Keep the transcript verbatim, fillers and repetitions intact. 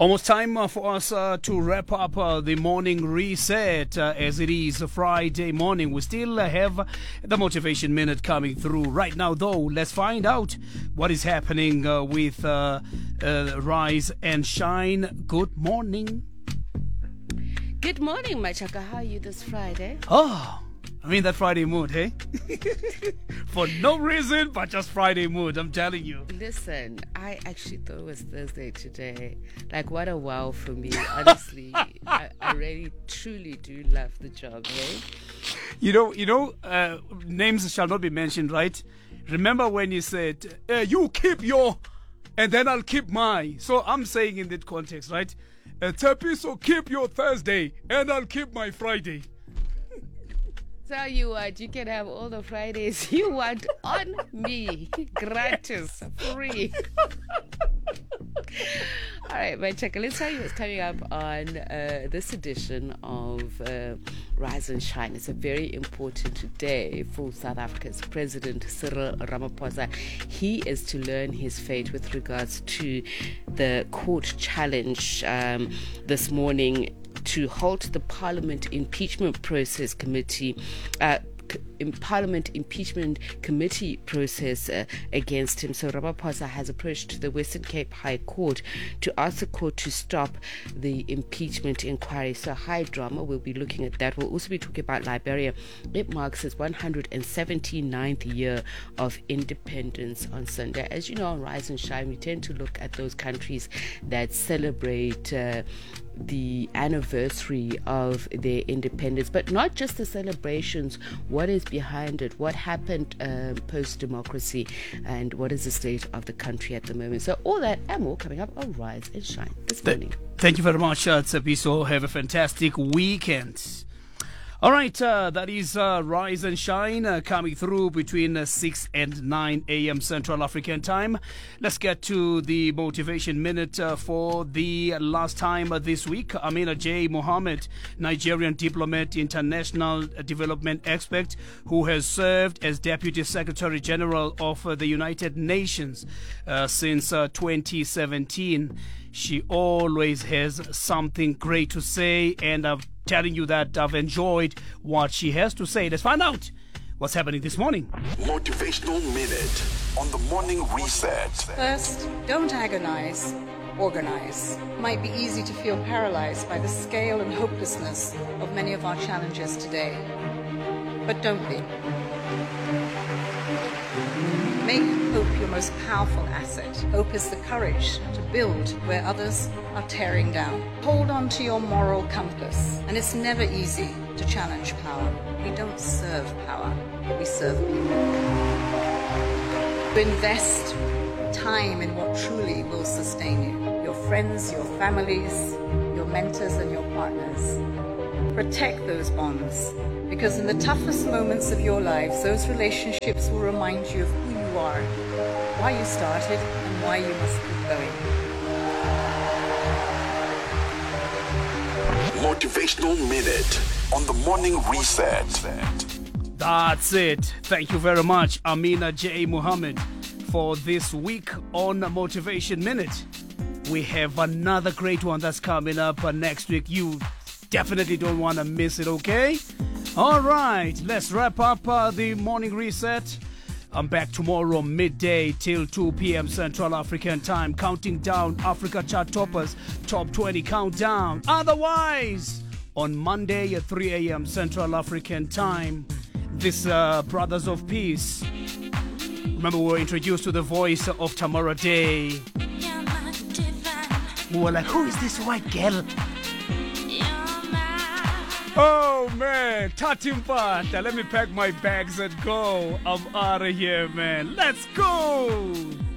Almost time uh, for us uh, to wrap up uh, the morning reset uh, as it is a Friday morning. We still uh, have the Motivation Minute coming through. Right now, though, let's find out what is happening uh, with uh, uh, Rise and Shine. Good morning. Good morning, Machaka. How are you this Friday? Oh, I'm in that Friday mood, hey? For no reason, but just Friday mood, I'm telling you. Listen, I actually thought it was Thursday today. Like, what a wow for me. Honestly, I, I really, truly do love the job, hey? You know, you know, uh, names shall not be mentioned, right? Remember when you said, uh, you keep your, and then I'll keep my. So I'm saying in that context, right? Uh, Tepi, so keep your Thursday, and I'll keep my Friday. Tell you what, you can have all the Fridays you want on me. Gratis. Free. All right, Machaka, let's tell you what's coming up on uh, this edition of uh, Rise and Shine. It's a very important day for South Africa's President Cyril Ramaphosa. He is to learn his fate with regards to the court challenge um, this morning to halt the Parliament Impeachment Process Committee, uh, in Parliament Impeachment Committee process uh, against him. So Ramaphosa has approached the Western Cape High Court to ask the court to stop the impeachment inquiry. So high drama, we'll be looking at that. We'll also be talking about Liberia. It marks its one hundred seventy-ninth year of independence on Sunday. As you know, on Rise and Shine, we tend to look at those countries that celebrate uh, the anniversary of their independence, but not just the celebrations. What is behind it? What happened um, post-democracy, and what is the state of the country at the moment? So all that and more coming up on Rise and Shine this Th- morning. Thank you very much, uh, Tsepiso. Have a fantastic weekend. All right, uh, that is uh, Rise and Shine uh, coming through between uh, six and nine a.m. Central African time. Let's get to the Motivation Minute uh, for the last time uh, this week. Amina J. Mohammed, Nigerian diplomat, international development expert, who has served as Deputy Secretary General of uh, the United Nations uh, since uh, twenty seventeen. She always has something great to say, and I've telling you that I've enjoyed what she has to say. Let's find out what's happening this morning. Motivational Minute on the Morning Reset. First, don't agonize, organize. It might be easy to feel paralyzed by the scale and hopelessness of many of our challenges today. But don't be. Make hope your most powerful asset. Hope is the courage to build where others are tearing down. Hold on to your moral compass. And it's never easy to challenge power. We don't serve power, we serve people. Invest time in what truly will sustain you. Your friends, your families, your mentors and your partners. Protect those bonds, because in the toughest moments of your lives, those relationships will remind you of who you are, why you started, and why you must keep going. Motivational Minute on the Morning Reset. That's it. Thank you very much, Amina J. Muhammad, for this week on Motivation Minute. We have another great one that's coming up uh, next week. You definitely don't want to miss it, okay? All right, let's wrap up uh, the morning reset. I'm back tomorrow midday till two p.m. Central African time, counting down Africa chart toppers, top twenty countdown. Otherwise, on Monday at three a.m. Central African time, this uh, Brothers of Peace. Remember, we were introduced to the voice of Tamara Day. We were like, who is this white girl? Oh man, Tatimpata, let me pack my bags and go. I'm out of here, man. Let's go.